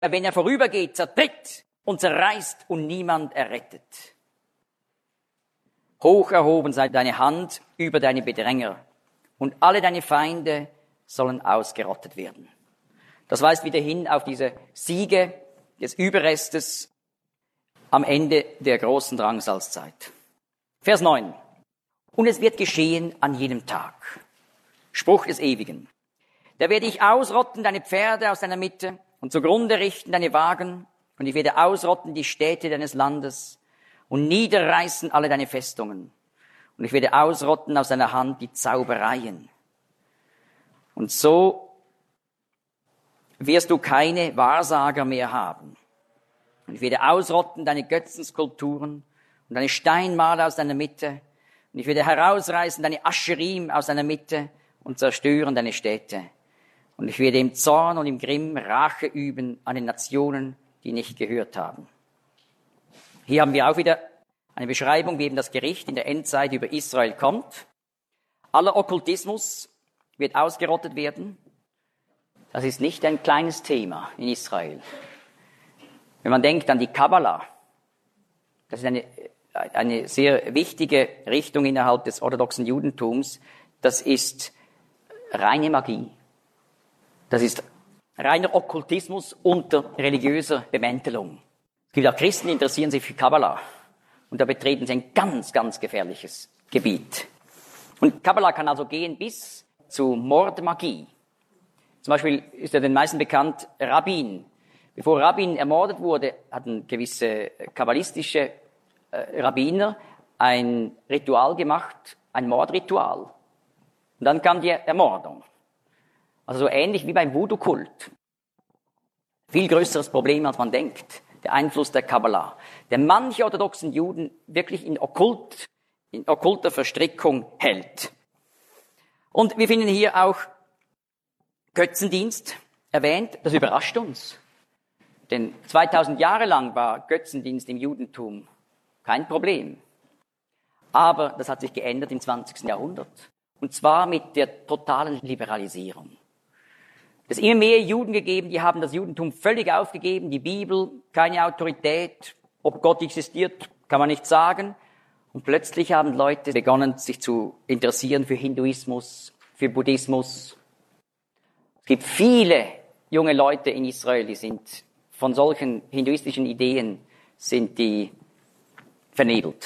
wenn er vorübergeht, zertritt und zerreißt und niemand errettet. Hoch erhoben sei deine Hand über deine Bedränger und alle deine Feinde sollen ausgerottet werden. Das weist wieder hin auf diese Siege des Überrestes am Ende der großen Drangsalzzeit. Vers 9. Und es wird geschehen an jenem Tag. Spruch des Ewigen. Da werde ich ausrotten deine Pferde aus deiner Mitte und zugrunde richten deine Wagen, und ich werde ausrotten die Städte deines Landes und niederreißen alle deine Festungen. Und ich werde ausrotten aus deiner Hand die Zaubereien. Und so wirst du keine Wahrsager mehr haben. Und ich werde ausrotten deine Götzenskulpturen und deine Steinmale aus deiner Mitte. Und ich werde herausreißen deine Ascherim aus deiner Mitte und zerstören deine Städte. Und ich werde im Zorn und im Grimm Rache üben an den Nationen, die nicht gehört haben. Hier haben wir auch wieder eine Beschreibung, wie eben das Gericht in der Endzeit über Israel kommt. Aller Okkultismus wird ausgerottet werden. Das ist nicht ein kleines Thema in Israel. Wenn man denkt an die Kabbala, das ist eine sehr wichtige Richtung innerhalb des orthodoxen Judentums, das ist reine Magie. Das ist reiner Okkultismus unter religiöser Bemäntelung. Es gibt auch Christen, die interessieren sich für Kabbala. Und da betreten sie ein ganz, ganz gefährliches Gebiet. Und Kabbala kann also gehen bis zu Mordmagie. Zum Beispiel ist ja den meisten bekannt, Rabin. Bevor Rabin ermordet wurde, hatten gewisse kabbalistische Rabbiner ein Ritual gemacht, ein Mordritual. Und dann kam die Ermordung. Also so ähnlich wie beim Voodoo-Kult. Viel größeres Problem, als man denkt. Der Einfluss der Kabbala, der manche orthodoxen Juden wirklich in okkulter Verstrickung hält. Und wir finden hier auch Götzendienst erwähnt. Das überrascht uns. Denn 2000 Jahre lang war Götzendienst im Judentum kein Problem. Aber das hat sich geändert im 20. Jahrhundert. Und zwar mit der totalen Liberalisierung. Es ist immer mehr Juden gegeben, die haben das Judentum völlig aufgegeben, die Bibel, keine Autorität, ob Gott existiert, kann man nicht sagen. Und plötzlich haben Leute begonnen, sich zu interessieren für Hinduismus, für Buddhismus. Es gibt viele junge Leute in Israel, die sind von solchen hinduistischen Ideen sind die vernebelt.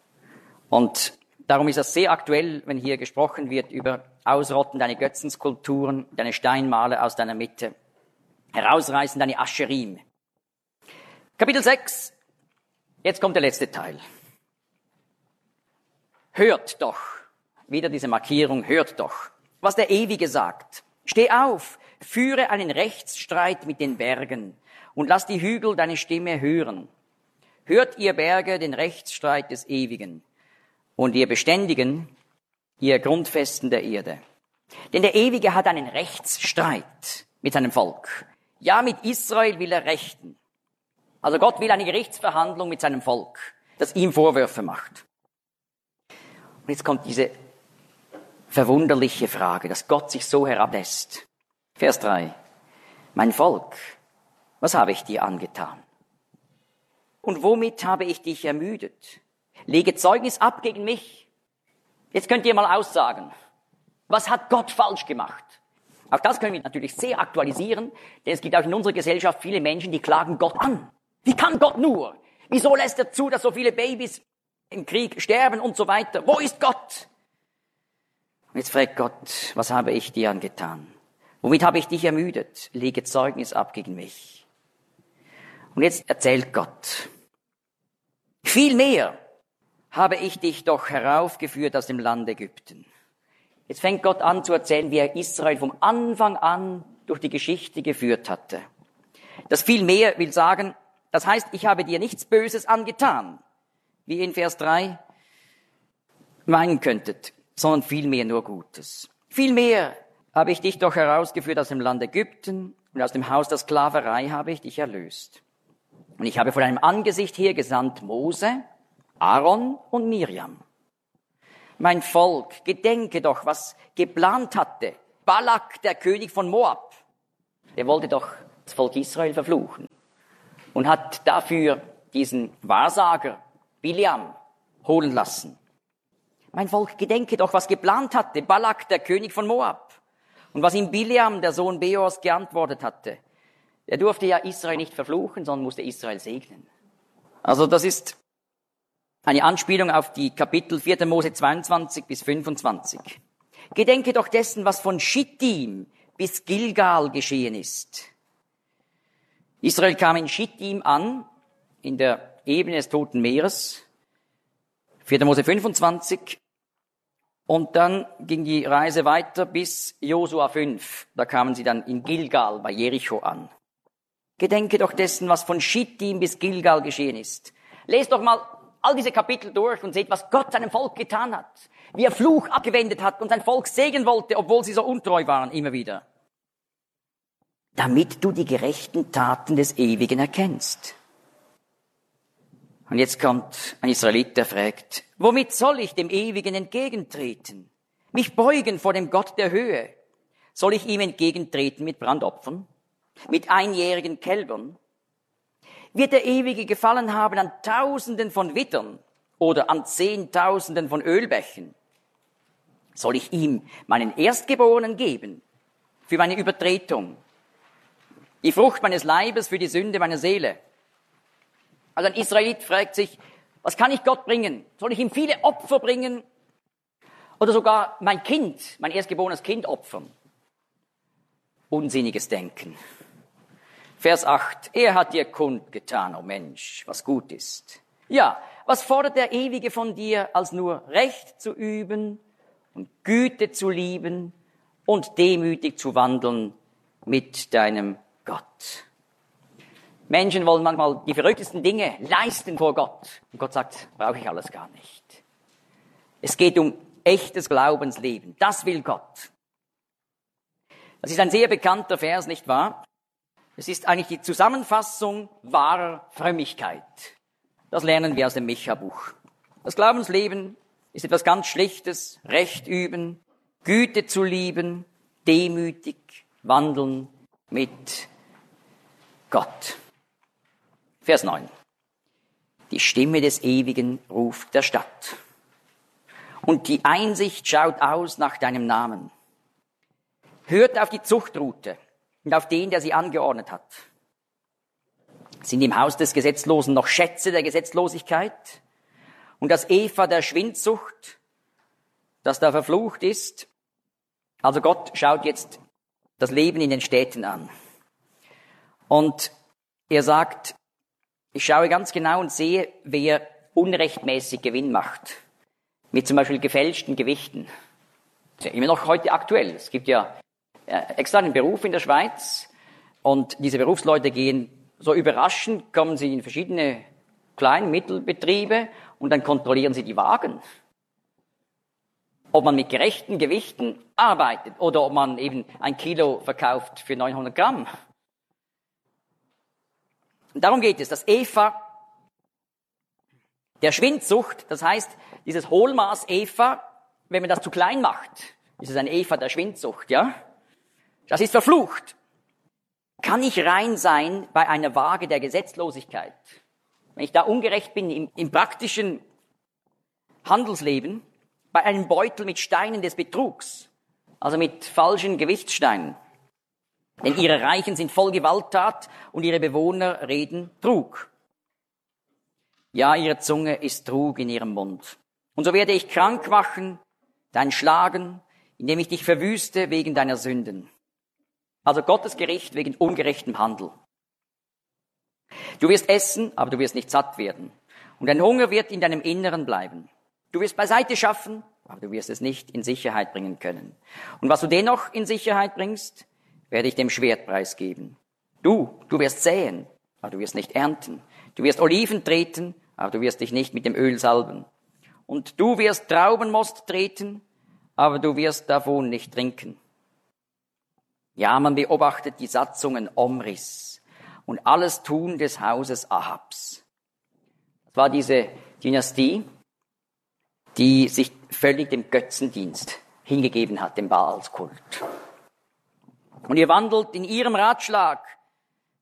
Und darum ist das sehr aktuell, wenn hier gesprochen wird über Ausrotten deine Götzenskulpturen, deine Steinmale aus deiner Mitte, herausreißen deine Ascherim. Kapitel 6, jetzt kommt der letzte Teil. Hört doch, wieder diese Markierung, hört doch, was der Ewige sagt. Steh auf, führe einen Rechtsstreit mit den Bergen und lass die Hügel deine Stimme hören. Hört ihr Berge den Rechtsstreit des Ewigen und ihr Beständigen, ihr Grundfesten der Erde. Denn der Ewige hat einen Rechtsstreit mit seinem Volk. Ja, mit Israel will er rechten. Also Gott will eine Gerichtsverhandlung mit seinem Volk, das ihm Vorwürfe macht. Und jetzt kommt diese verwunderliche Frage, dass Gott sich so herablässt. Vers 3. Mein Volk, was habe ich dir angetan? Und womit habe ich dich ermüdet? Lege Zeugnis ab gegen mich. Jetzt könnt ihr mal aussagen, was hat Gott falsch gemacht? Auch das können wir natürlich sehr aktualisieren, denn es gibt auch in unserer Gesellschaft viele Menschen, die klagen Gott an. Wie kann Gott nur? Wieso lässt er zu, dass so viele Babys im Krieg sterben und so weiter? Wo ist Gott? Und jetzt fragt Gott, was habe ich dir angetan? Womit habe ich dich ermüdet? Lege Zeugnis ab gegen mich. Und jetzt erzählt Gott, vielmehr habe ich dich doch heraufgeführt aus dem Land Ägypten. Jetzt fängt Gott an zu erzählen, wie er Israel vom Anfang an durch die Geschichte geführt hatte. Das vielmehr will sagen, das heißt, ich habe dir nichts Böses angetan, wie ihr in Vers 3 meinen könntet, sondern vielmehr nur Gutes. Vielmehr habe ich dich doch herausgeführt aus dem Land Ägypten und aus dem Haus der Sklaverei habe ich dich erlöst. Und ich habe vor deinem Angesicht her gesandt Mose, Aaron und Miriam. Mein Volk, gedenke doch, was geplant hatte. Balak, der König von Moab, der wollte doch das Volk Israel verfluchen und hat dafür diesen Wahrsager Biliam holen lassen. Mein Volk, gedenke doch, was geplant hatte Balak, der König von Moab, und was ihm Biliam, der Sohn Beors, geantwortet hatte. Er durfte ja Israel nicht verfluchen, sondern musste Israel segnen. Also das ist eine Anspielung auf die Kapitel 4. Mose 22 bis 25. Gedenke doch dessen, was von Schittim bis Gilgal geschehen ist. Israel kam in Schittim an, in der Ebene des Toten Meeres, 4. Mose 25, und dann ging die Reise weiter bis Josua 5. Da kamen sie dann in Gilgal bei Jericho an. Gedenke doch dessen, was von Schittim bis Gilgal geschehen ist. Lest doch mal all diese Kapitel durch und seht, was Gott seinem Volk getan hat. Wie er Fluch abgewendet hat und sein Volk segnen wollte, obwohl sie so untreu waren, immer wieder. Damit du die gerechten Taten des Ewigen erkennst. Und jetzt kommt ein Israelit, der fragt, womit soll ich dem Ewigen entgegentreten? Mich beugen vor dem Gott der Höhe? Soll ich ihm entgegentreten mit Brandopfern? Mit einjährigen Kälbern? Wird der Ewige gefallen haben an Tausenden von Wittern oder an Zehntausenden von Ölbächen? Soll ich ihm meinen Erstgeborenen geben für meine Übertretung? Die Frucht meines Leibes für die Sünde meiner Seele? Also ein Israelit fragt sich, was kann ich Gott bringen? Soll ich ihm viele Opfer bringen? Oder sogar mein Kind, mein erstgeborenes Kind opfern? Unsinniges Denken. Vers 8. Er hat dir kundgetan, o Mensch, was gut ist. Ja, was fordert der Ewige von dir, als nur Recht zu üben und Güte zu lieben und demütig zu wandeln mit deinem Gott? Menschen wollen manchmal die verrücktesten Dinge leisten vor Gott. Und Gott sagt, brauche ich alles gar nicht. Es geht um echtes Glaubensleben. Das will Gott. Das ist ein sehr bekannter Vers, nicht wahr? Es ist eigentlich die Zusammenfassung wahrer Frömmigkeit. Das lernen wir aus dem Micha-Buch. Das Glaubensleben ist etwas ganz Schlichtes, Recht üben, Güte zu lieben, demütig wandeln mit Gott. Vers 9. Die Stimme des Ewigen ruft der Stadt. Und die Einsicht schaut aus nach deinem Namen. Hört auf die Zuchtroute und auf den, der sie angeordnet hat. Sind im Haus des Gesetzlosen noch Schätze der Gesetzlosigkeit? Und das Eva der Schwindsucht, das da verflucht ist? Also Gott schaut jetzt das Leben in den Städten an. Und er sagt, ich schaue ganz genau und sehe, wer unrechtmäßig Gewinn macht. Mit zum Beispiel gefälschten Gewichten. Das ist ja immer noch heute aktuell. Es gibt ja extra einen Beruf in der Schweiz und diese Berufsleute gehen so überraschend, kommen sie in verschiedene Klein- und Mittelbetriebe und dann kontrollieren sie die Wagen. Ob man mit gerechten Gewichten arbeitet oder ob man eben 1 Kilo verkauft für 900 Gramm. Und darum geht es, das Eva der Schwindsucht, das heißt, dieses Hohlmaß Eva, wenn man das zu klein macht, ist es ein Eva der Schwindsucht, ja? Das ist verflucht. Kann ich rein sein bei einer Waage der Gesetzlosigkeit? Wenn ich da ungerecht bin im praktischen Handelsleben, bei einem Beutel mit Steinen des Betrugs, also mit falschen Gewichtssteinen. Denn ihre Reichen sind voll Gewalttat und ihre Bewohner reden Trug. Ja, ihre Zunge ist Trug in ihrem Mund. Und so werde ich krank machen, dein Schlagen, indem ich dich verwüste wegen deiner Sünden. Also Gottes Gericht wegen ungerechtem Handel. Du wirst essen, aber du wirst nicht satt werden. Und dein Hunger wird in deinem Inneren bleiben. Du wirst beiseite schaffen, aber du wirst es nicht in Sicherheit bringen können. Und was du dennoch in Sicherheit bringst, werde ich dem Schwert preisgeben. Du wirst säen, aber du wirst nicht ernten. Du wirst Oliven treten, aber du wirst dich nicht mit dem Öl salben. Und du wirst Traubenmost treten, aber du wirst davon nicht trinken. Ja, man beobachtet die Satzungen Omris und alles Tun des Hauses Ahabs. Das war diese Dynastie, die sich völlig dem Götzendienst hingegeben hat, dem Baalskult. Und ihr wandelt in ihrem Ratschlag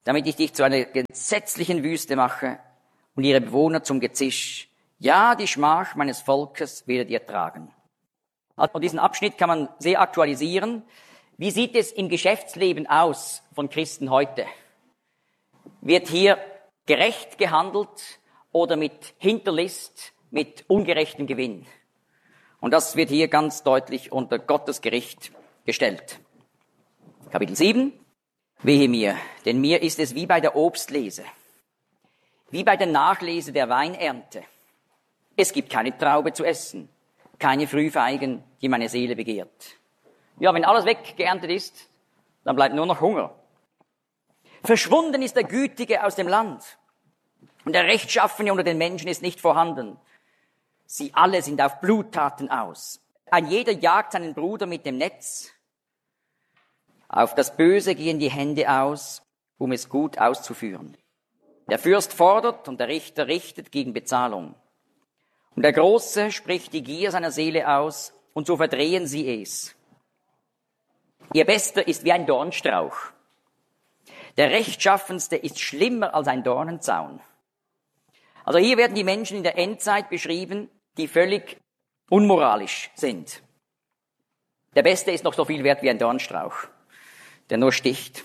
damit ich dich zu einer entsetzlichen Wüste mache und ihre Bewohner zum Gezisch. Ja, die Schmach meines Volkes werdet ihr tragen. Also diesen Abschnitt kann man sehr aktualisieren. Wie sieht es im Geschäftsleben aus von Christen heute? Wird hier gerecht gehandelt oder mit Hinterlist, mit ungerechtem Gewinn? Und das wird hier ganz deutlich unter Gottes Gericht gestellt. Kapitel 7. Wehe mir, denn mir ist es wie bei der Obstlese, wie bei der Nachlese der Weinernte. Es gibt keine Traube zu essen, keine Frühfeigen, die meine Seele begehrt. Ja, wenn alles weggeerntet ist, dann bleibt nur noch Hunger. Verschwunden ist der Gütige aus dem Land und der Rechtschaffene unter den Menschen ist nicht vorhanden. Sie alle sind auf Bluttaten aus. Ein jeder jagt seinen Bruder mit dem Netz. Auf das Böse gehen die Hände aus, um es gut auszuführen. Der Fürst fordert und der Richter richtet gegen Bezahlung. Und der Große spricht die Gier seiner Seele aus, und so verdrehen sie es. Ihr Bester ist wie ein Dornstrauch. Der Rechtschaffenste ist schlimmer als ein Dornenzaun. Also hier werden die Menschen in der Endzeit beschrieben, die völlig unmoralisch sind. Der Beste ist noch so viel wert wie ein Dornstrauch, der nur sticht.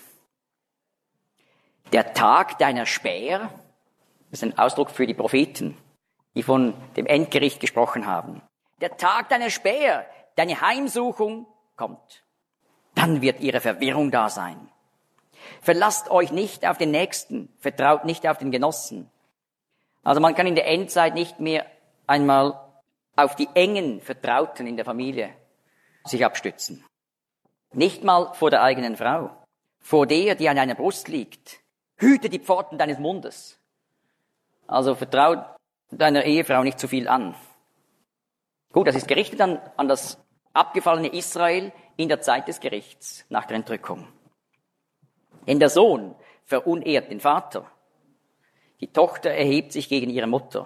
Der Tag deiner Späher, das ist ein Ausdruck für die Propheten, die von dem Endgericht gesprochen haben. Der Tag deiner Späher, deine Heimsuchung kommt. Dann wird ihre Verwirrung da sein. Verlasst euch nicht auf den Nächsten, vertraut nicht auf den Genossen. Also man kann in der Endzeit nicht mehr einmal auf die engen Vertrauten in der Familie sich abstützen. Nicht mal vor der eigenen Frau, vor der, die an deiner Brust liegt. Hüte die Pforten deines Mundes. Also vertraut deiner Ehefrau nicht zu viel an. Gut, das ist gerichtet an das abgefallene Israel in der Zeit des Gerichts nach der Entrückung. Denn der Sohn verunehrt den Vater. Die Tochter erhebt sich gegen ihre Mutter.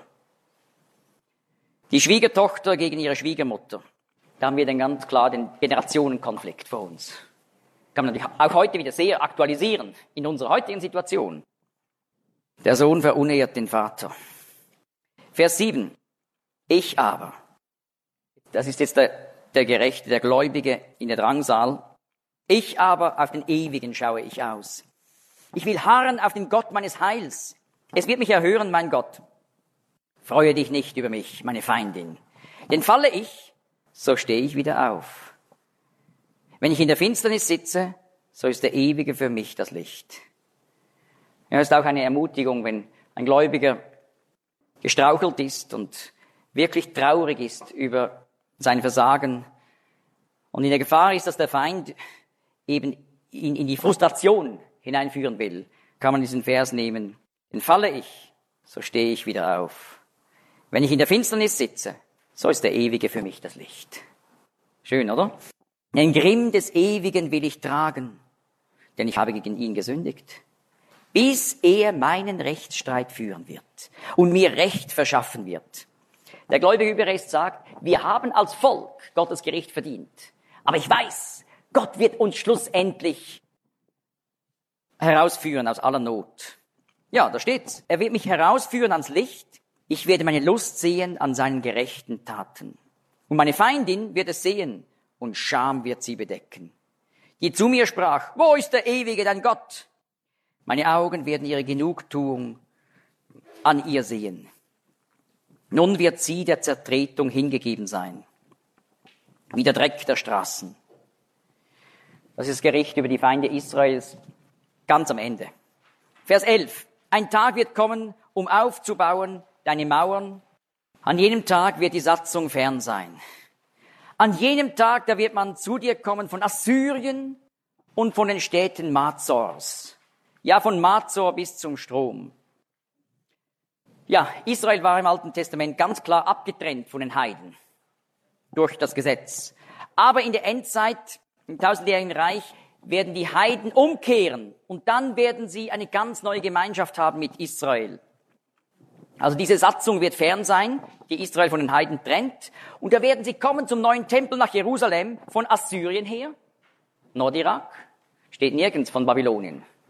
Die Schwiegertochter gegen ihre Schwiegermutter. Da haben wir dann ganz klar den Generationenkonflikt vor uns. Kann man natürlich auch heute wieder sehr aktualisieren in unserer heutigen Situation. Der Sohn verunehrt den Vater. Vers 7. Ich aber. Das ist jetzt der Gerechte, der Gläubige in der Drangsal. Ich aber, auf den Ewigen schaue ich aus. Ich will harren auf den Gott meines Heils. Es wird mich erhören, mein Gott. Freue dich nicht über mich, meine Feindin. Denn falle ich, so stehe ich wieder auf. Wenn ich in der Finsternis sitze, so ist der Ewige für mich das Licht. Ja, ist auch eine Ermutigung, wenn ein Gläubiger gestrauchelt ist und wirklich traurig ist über sein Versagen und in der Gefahr ist, dass der Feind eben ihn in die Frustration hineinführen will, kann man diesen Vers nehmen. Denn falle ich, so stehe ich wieder auf. Wenn ich in der Finsternis sitze, so ist der Ewige für mich das Licht. Schön, oder? Den Grimm des Ewigen will ich tragen, denn ich habe gegen ihn gesündigt, bis er meinen Rechtsstreit führen wird und mir Recht verschaffen wird. Der gläubige Überrest sagt, wir haben als Volk Gottes Gericht verdient. Aber ich weiß, Gott wird uns schlussendlich herausführen aus aller Not. Ja, da steht's. Er wird mich herausführen ans Licht. Ich werde meine Lust sehen an seinen gerechten Taten. Und meine Feindin wird es sehen und Scham wird sie bedecken. Die zu mir sprach, wo ist der Ewige, dein Gott? Meine Augen werden ihre Genugtuung an ihr sehen. Nun wird sie der Zertretung hingegeben sein, wie der Dreck der Straßen. Das ist das Gericht über die Feinde Israels ganz am Ende. Vers 11. Ein Tag wird kommen, um aufzubauen deine Mauern. An jenem Tag wird die Satzung fern sein. An jenem Tag, da wird man zu dir kommen von Assyrien und von den Städten Mazors. Ja, von Mazor bis zum Strom. Ja, Israel war im Alten Testament ganz klar abgetrennt von den Heiden durch das Gesetz. Aber in der Endzeit, im tausendjährigen Reich, werden die Heiden umkehren und dann werden sie eine ganz neue Gemeinschaft haben mit Israel. Also diese Satzung wird fern sein, die Israel von den Heiden trennt. Und da werden sie kommen zum neuen Tempel nach Jerusalem von Assyrien her. Nordirak steht nirgends von Babylonien.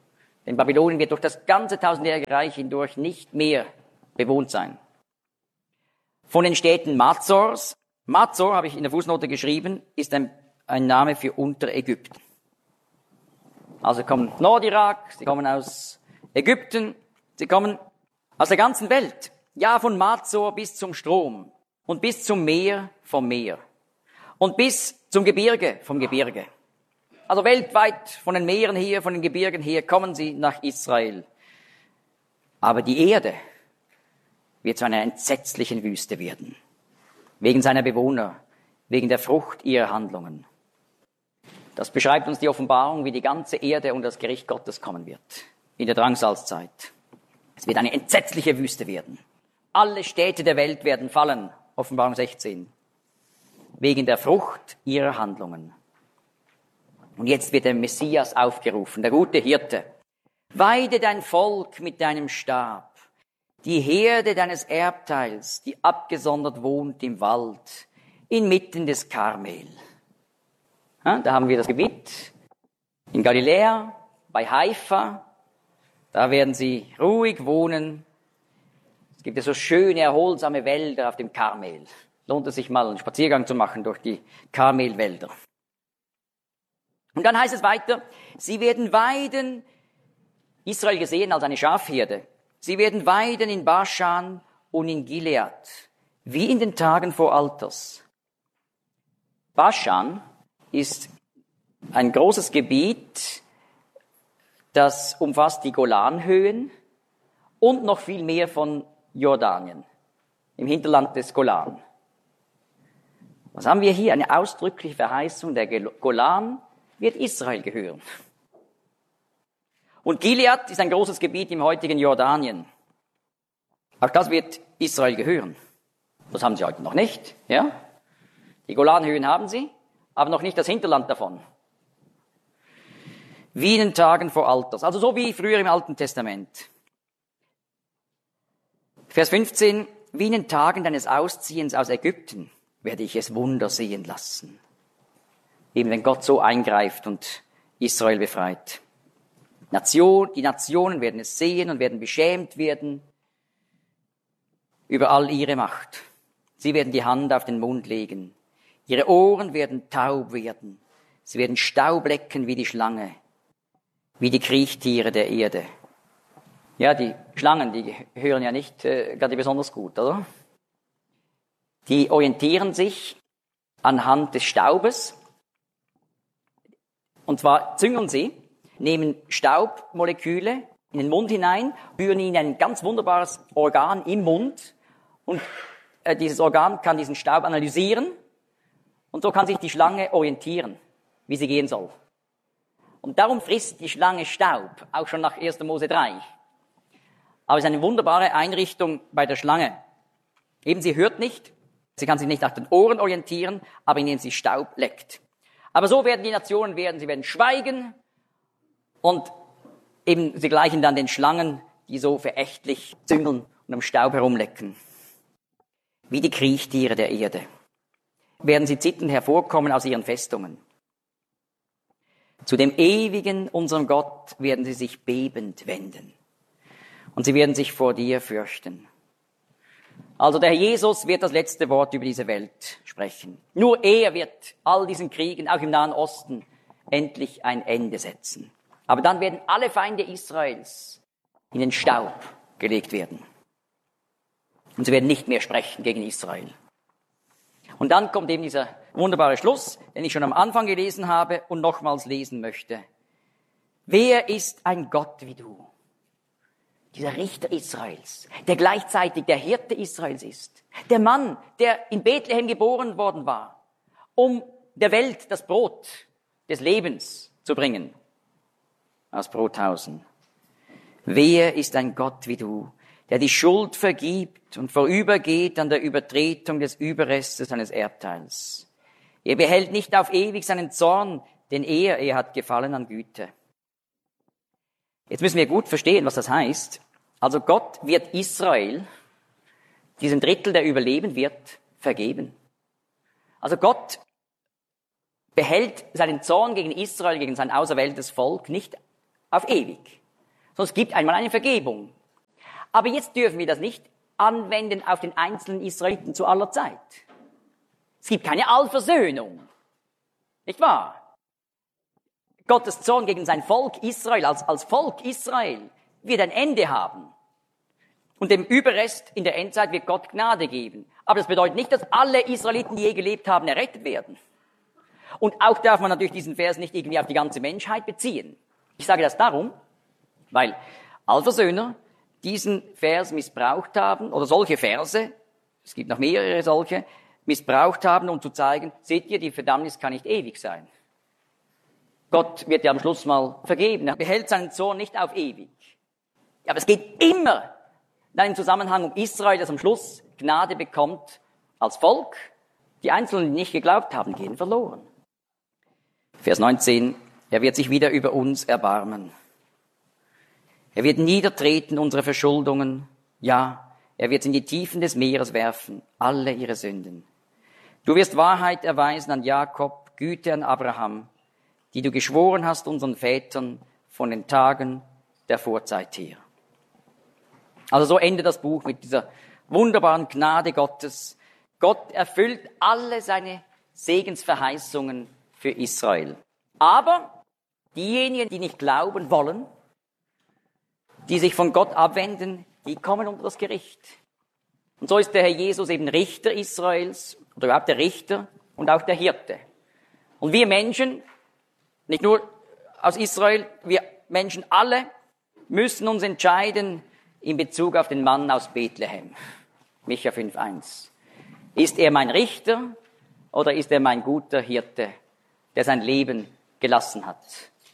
Denn Babylonien wird durch das ganze tausendjährige Reich hindurch nicht mehr bewohnt sein. Von den Städten Mazors. Mazor, habe ich in der Fußnote geschrieben, ist ein Name für Unterägypten. Also sie kommen aus Nordirak, sie kommen aus Ägypten, sie kommen aus der ganzen Welt. Ja, von Mazor bis zum Strom und bis zum Meer vom Meer und bis zum Gebirge vom Gebirge. Also weltweit von den Meeren her, von den Gebirgen her kommen sie nach Israel. Aber die Erde wird zu einer entsetzlichen Wüste werden. Wegen seiner Bewohner, wegen der Frucht ihrer Handlungen. Das beschreibt uns die Offenbarung, wie die ganze Erde unter das Gericht Gottes kommen wird. In der Drangsalzzeit. Es wird eine entsetzliche Wüste werden. Alle Städte der Welt werden fallen. Offenbarung 16. Wegen der Frucht ihrer Handlungen. Und jetzt wird der Messias aufgerufen, der gute Hirte. Weide dein Volk mit deinem Stab, die Herde deines Erbteils, die abgesondert wohnt im Wald, inmitten des Karmel. Ja, da haben wir das Gebiet in Galiläa, bei Haifa. Da werden sie ruhig wohnen. Es gibt ja so schöne, erholsame Wälder auf dem Karmel. Lohnt es sich mal, einen Spaziergang zu machen durch die Karmelwälder. Und dann heißt es weiter, sie werden weiden, Israel gesehen als eine Schafherde, sie werden weiden in Baschan und in Gilead, wie in den Tagen vor Alters. Baschan ist ein großes Gebiet, das umfasst die Golanhöhen und noch viel mehr von Jordanien, im Hinterland des Golan. Was haben wir hier? Eine ausdrückliche Verheißung, der Golan wird Israel gehören. Und Gilead ist ein großes Gebiet im heutigen Jordanien. Auch das wird Israel gehören. Das haben sie heute noch nicht, ja? Die Golanhöhen haben sie, aber noch nicht das Hinterland davon. Wie in den Tagen vor Alters, also so wie früher im Alten Testament. Vers 15, wie in den Tagen deines Ausziehens aus Ägypten werde ich es Wunder sehen lassen. Eben wenn Gott so eingreift und Israel befreit. Die Nationen werden es sehen und werden beschämt werden über all ihre Macht. Sie werden die Hand auf den Mund legen. Ihre Ohren werden taub werden. Sie werden Staub lecken wie die Schlange, wie die Kriechtiere der Erde. Ja, die Schlangen, die hören ja nicht gerade besonders gut, oder? Die orientieren sich anhand des Staubes. Und zwar züngeln sie, nehmen Staubmoleküle in den Mund hinein, führen ihn in ein ganz wunderbares Organ im Mund. Und dieses Organ kann diesen Staub analysieren. Und so kann sich die Schlange orientieren, wie sie gehen soll. Und darum frisst die Schlange Staub, auch schon nach 1. Mose 3. Aber es ist eine wunderbare Einrichtung bei der Schlange. Eben, sie hört nicht, sie kann sich nicht nach den Ohren orientieren, aber indem sie Staub leckt. Aber so werden die Nationen sie werden schweigen und eben sie gleichen dann den Schlangen, die so verächtlich züngeln und am Staub herumlecken. Wie die Kriechtiere der Erde werden sie zitternd hervorkommen aus ihren Festungen. Zu dem ewigen, unserem Gott, werden sie sich bebend wenden. Und sie werden sich vor dir fürchten. Also der Herr Jesus wird das letzte Wort über diese Welt sprechen. Nur er wird all diesen Kriegen, auch im Nahen Osten, endlich ein Ende setzen. Aber dann werden alle Feinde Israels in den Staub gelegt werden. Und sie werden nicht mehr sprechen gegen Israel. Und dann kommt eben dieser wunderbare Schluss, den ich schon am Anfang gelesen habe und nochmals lesen möchte. Wer ist ein Gott wie du? Dieser Richter Israels, der gleichzeitig der Hirte Israels ist. Der Mann, der in Bethlehem geboren worden war, um der Welt das Brot des Lebens zu bringen. Aus Brothausen. Wer ist ein Gott wie du, der die Schuld vergibt und vorübergeht an der Übertretung des Überrestes seines Erbteils? Er behält nicht auf ewig seinen Zorn, denn er hat Gefallen an Güte. Jetzt müssen wir gut verstehen, was das heißt. Also Gott wird Israel, diesem Drittel, der überleben wird, vergeben. Also Gott behält seinen Zorn gegen Israel, gegen sein auserwähltes Volk, nicht auf ewig, sondern es gibt einmal eine Vergebung. Aber jetzt dürfen wir das nicht anwenden auf den einzelnen Israeliten zu aller Zeit. Es gibt keine Allversöhnung. Nicht wahr? Gottes Zorn gegen sein Volk Israel, als Volk Israel, wird ein Ende haben. Und dem Überrest in der Endzeit wird Gott Gnade geben. Aber das bedeutet nicht, dass alle Israeliten, die je gelebt haben, errettet werden. Und auch darf man natürlich diesen Vers nicht irgendwie auf die ganze Menschheit beziehen. Ich sage das darum, weil Allversöhner diesen Vers missbraucht haben, oder solche Verse, es gibt noch mehrere solche, missbraucht haben, um zu zeigen, seht ihr, die Verdammnis kann nicht ewig sein. Gott wird ja am Schluss mal vergeben, er behält seinen Zorn nicht auf ewig. Aber es geht immer in einem Zusammenhang um Israel, das am Schluss Gnade bekommt als Volk. Die Einzelnen, die nicht geglaubt haben, gehen verloren. Vers 19, er wird sich wieder über uns erbarmen. Er wird niedertreten unsere Verschuldungen. Ja, er wird in die Tiefen des Meeres werfen, alle ihre Sünden. Du wirst Wahrheit erweisen an Jakob, Güte an Abraham, die du geschworen hast unseren Vätern von den Tagen der Vorzeit her. Also so endet das Buch mit dieser wunderbaren Gnade Gottes. Gott erfüllt alle seine Segensverheißungen für Israel. Aber diejenigen, die nicht glauben wollen, die sich von Gott abwenden, die kommen unter das Gericht. Und so ist der Herr Jesus eben Richter Israels, oder überhaupt der Richter und auch der Hirte. Und wir Menschen, nicht nur aus Israel, wir Menschen alle müssen uns entscheiden in Bezug auf den Mann aus Bethlehem. Micha 5,1. Ist er mein Richter oder ist er mein guter Hirte, der sein Leben gelassen hat?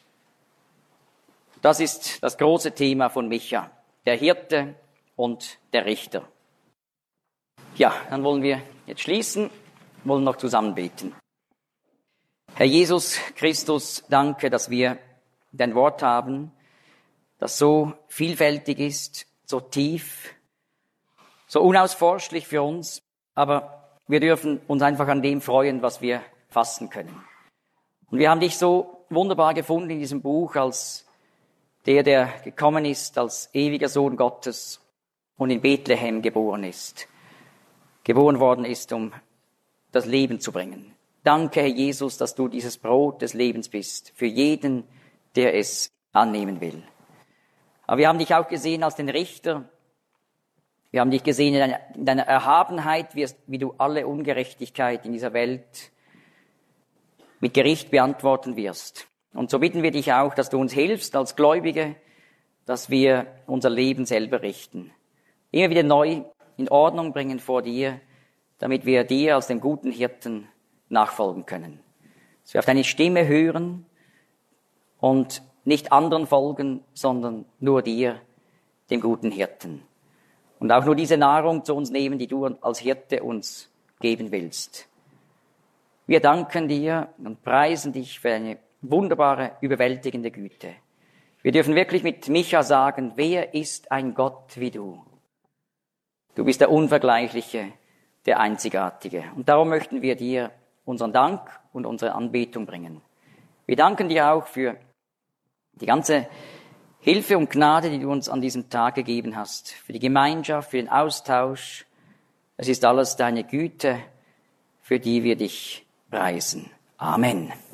Das ist das große Thema von Micha, der Hirte und der Richter. Ja, dann wollen wir jetzt schließen, wollen noch zusammen beten. Herr Jesus Christus, danke, dass wir dein Wort haben, das so vielfältig ist, so tief, so unausforschlich für uns, aber wir dürfen uns einfach an dem freuen, was wir fassen können. Und wir haben dich so wunderbar gefunden in diesem Buch als der gekommen ist als ewiger Sohn Gottes und in Bethlehem geboren worden ist, um das Leben zu bringen. Danke, Herr Jesus, dass du dieses Brot des Lebens bist, für jeden, der es annehmen will. Aber wir haben dich auch gesehen als den Richter. Wir haben dich gesehen in deiner Erhabenheit, wie du alle Ungerechtigkeit in dieser Welt mit Gericht beantworten wirst. Und so bitten wir dich auch, dass du uns hilfst als Gläubige, dass wir unser Leben selber richten. Immer wieder neu in Ordnung bringen vor dir, damit wir dir als dem guten Hirten nachfolgen können. Dass wir auf deine Stimme hören und nicht anderen folgen, sondern nur dir, dem guten Hirten. Und auch nur diese Nahrung zu uns nehmen, die du als Hirte uns geben willst. Wir danken dir und preisen dich für eine wunderbare, überwältigende Güte. Wir dürfen wirklich mit Micha sagen, wer ist ein Gott wie du? Du bist der Unvergleichliche, der Einzigartige. Und darum möchten wir dir unseren Dank und unsere Anbetung bringen. Wir danken dir auch für die ganze Hilfe und Gnade, die du uns an diesem Tag gegeben hast, für die Gemeinschaft, für den Austausch. Es ist alles deine Güte, für die wir dich preisen. Amen.